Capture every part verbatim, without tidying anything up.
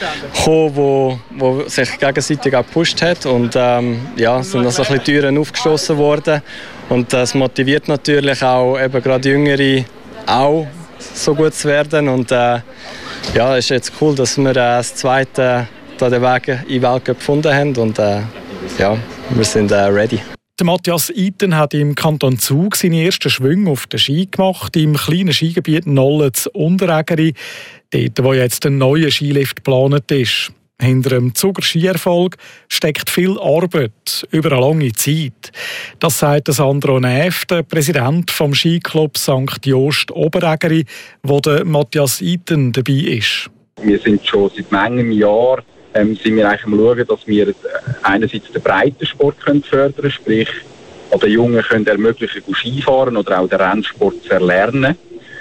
gekommen, wo, wo sich gegenseitig auch gepusht hat und ähm, ja, sind also ein bisschen Türen aufgestoßen worden und das motiviert natürlich auch eben gerade Jüngere auch so gut zu werden und äh, ja, es ist jetzt cool, dass wir äh, das zweite da den Weg in den Weltcup gefunden haben und äh, ja, wir sind äh, ready. Der Matthias Iten hat im Kanton Zug seine ersten Schwünge auf den Ski gemacht, im kleinen Skigebiet Nollens-Unterägeri, dort wo jetzt ein neuer Skilift geplant ist. Hinter dem Zuger Skierfolg steckt viel Arbeit über eine lange Zeit. Das sagt Sandro Näf, der Präsident vom Skiclub Sankt Jost Oberägeri, wo der Matthias Iten dabei ist. Wir sind schon seit manchem Jahr ähm, sind wir eigentlich am schauen, dass wir einerseits den Breitensport können fördern, sprich den Jungen können ermöglichen, Skifahren oder auch den Rennsport zu erlernen.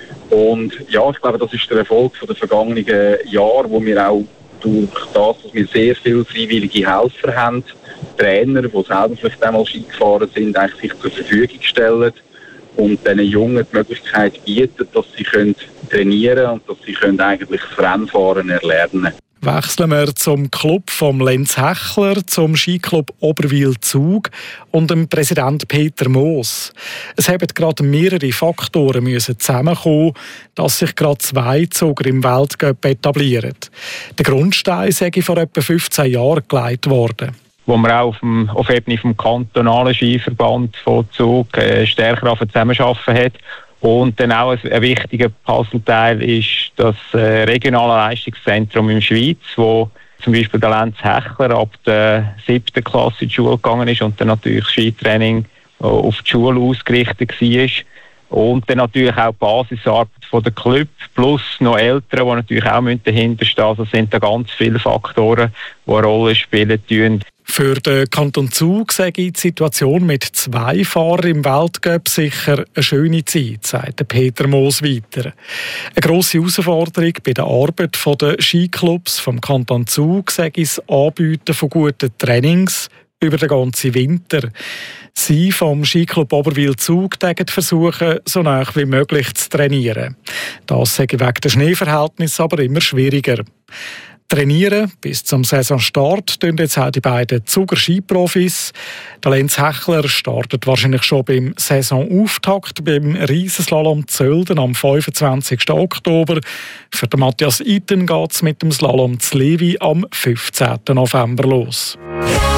Und ja, ich glaube, das ist der Erfolg der vergangenen Jahre, wo wir auch durch das, dass wir sehr viele freiwillige Helfer haben, Trainer, die selber vielleicht einmal Ski gefahren sind, eigentlich sich zur Verfügung stellen und diesen Jungen die Möglichkeit bieten, dass sie können trainieren und dass sie können eigentlich das Rennfahren erlernen. Wechseln wir zum Club von Lenz Hechler, zum Skiclub Oberwil-Zug und dem Präsident Peter Moos. Es haben gerade mehrere Faktoren müssen zusammenkommen, dass sich gerade zwei Zuger im Weltcup etablieren. Der Grundstein sei vor etwa fünfzehn Jahren gelegt worden. Wo man auch auf, dem, auf Ebene vom kantonalen Skiverband von Zug äh, stärker zusammenarbeiten hat. Und dann auch ein, ein wichtiger Puzzleteil ist das äh, regionale Leistungszentrum in der Schweiz, wo zum Beispiel der Lenz Hechler ab der siebten Klasse in die Schule gegangen ist und dann natürlich Skitraining äh, auf die Schule ausgerichtet war. Und dann natürlich auch die Basisarbeit von der Club plus noch Eltern, die natürlich auch dahinter stehen. Also sind da ganz viele Faktoren, die eine Rolle spielen tun. Für den Kanton Zug sage ich die Situation mit zwei Fahrern im Weltcup sicher eine schöne Zeit, sagt Peter Moos weiter. Eine grosse Herausforderung bei der Arbeit der Skiclubs vom Kanton Zug sage ich das Anbieten von guten Trainings über den ganzen Winter. Sie vom Skiclub Oberwil-Zug versuchen, so nah wie möglich zu trainieren. Das sage ich wegen der Schneeverhältnisse aber immer schwieriger. Trainieren bis zum Saisonstart tun jetzt auch die beiden Zuger Skiprofis. Der Lenz Hechler startet wahrscheinlich schon beim Saisonauftakt beim Riesenslalom Zölden am fünfundzwanzigsten Oktober. Für den Matthias Iten geht es mit dem Slalom zu Levi am fünfzehnten November los.